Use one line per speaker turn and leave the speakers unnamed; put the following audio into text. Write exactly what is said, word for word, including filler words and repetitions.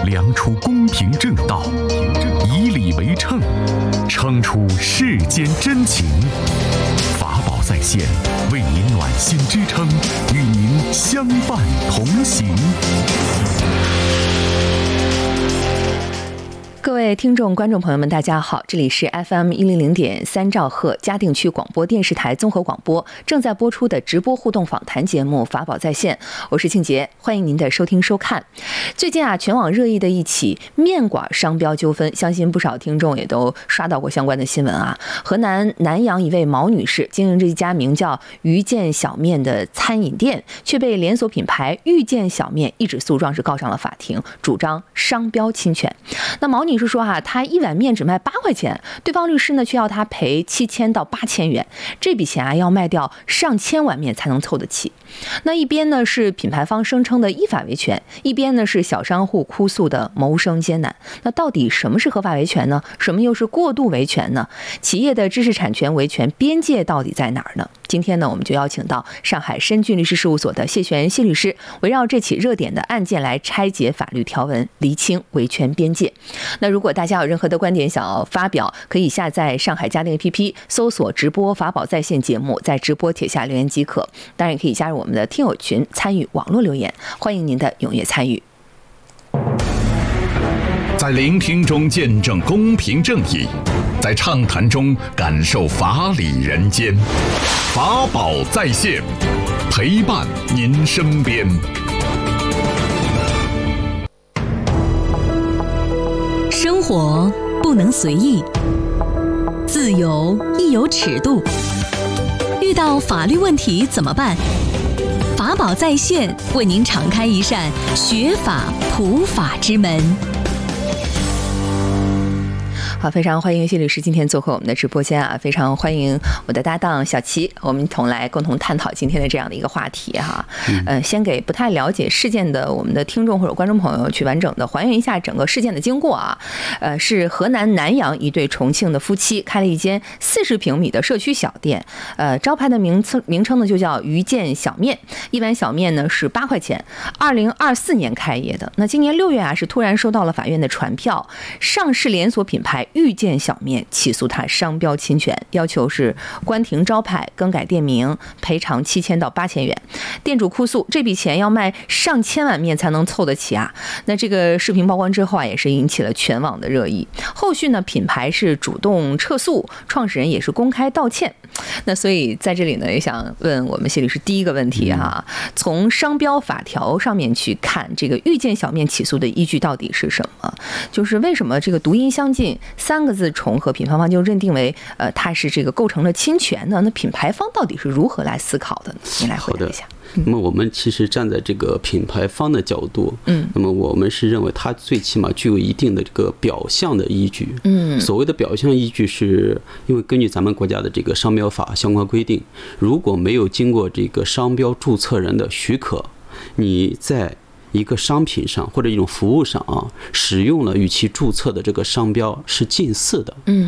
量出公平正道，以理为秤，称出世间真情。法宝在线，为您暖心支撑，与您相伴同行。
各位听众、观众朋友们，大家好，这里是 F M 一零零点三兆赫嘉定区广播电视台综合广播正在播出的直播互动访谈节目《法宝在线》，我是庆杰，欢迎您的收听收看。最近啊，全网热议的一起面馆商标纠纷，相信不少听众也都刷到过相关的新闻啊。河南南阳一位毛女士经营着一家名叫遇见小面的餐饮店，却被连锁品牌遇见小面一纸诉状是告上了法庭，主张商标侵权。那毛女是说啊，他一碗面只卖八块钱，对方律师呢却要他赔七千到八千元，这笔钱啊要卖掉上千碗面才能凑得齐。那一边呢是品牌方声称的依法维权，一边呢是小商户哭诉的谋生艰难。那到底什么是合法维权呢？什么又是过度维权呢？企业的知识产权维权边界到底在哪儿呢？今天呢，我们就邀请到上海申骏律师事务所的谢璇谢律师，围绕这起热点的案件来拆解法律条文，厘清维权边界。那如果大家有任何的观点想要发表，可以下载上海嘉定 A P P， 搜索直播法宝在线节目，在直播帖下留言即可。当然也可以加入我们的听友群，参与网络留言，欢迎您的踊跃参与。
在聆听中见证公平正义，在畅谈中感受法理人间。法宝在线，陪伴您身边。
生活不能随意，自由亦有尺度。遇到法律问题怎么办？法宝在线为您敞开一扇学法普法之门。
好，非常欢迎谢律师今天做客我们的直播间啊！非常欢迎我的搭档小齐，我们一同来共同探讨今天的这样的一个话题哈。嗯、呃，先给不太了解事件的我们的听众或者观众朋友去完整的还原一下整个事件的经过啊。呃，是河南南阳一对重庆的夫妻开了一间四十平米的社区小店，呃，招牌的名称名称呢就叫遇见小面，一碗小面呢是八块钱，二零二四年开业的。那今年六月啊是突然收到了法院的传票，上市连锁品牌遇见小面起诉他商标侵权，要求是关停招牌、更改店名，赔偿七千到八千元。店主哭诉，这笔钱要卖上千碗面才能凑得齐啊！那这个视频曝光之后啊，也是引起了全网的热议。后续呢，品牌是主动撤诉，创始人也是公开道歉。那所以在这里呢，也想问我们谢律师第一个问题哈、啊，从商标法条上面去看，这个遇见小面起诉的依据到底是什么？就是为什么这个读音相近，三个字重合，品牌方就认定为呃它是这个构成了侵权呢？那品牌方到底是如何来思考的呢？你来回答一下。
那么我们其实站在这个品牌方的角度，嗯，那么我们是认为它最起码具有一定的这个表象的依据，嗯，所谓的表象依据是因为根据咱们国家的这个商标法相关规定，如果没有经过这个商标注册人的许可，你在一个商品上或者一种服务上啊，使用了与其注册的这个商标是近似的，嗯。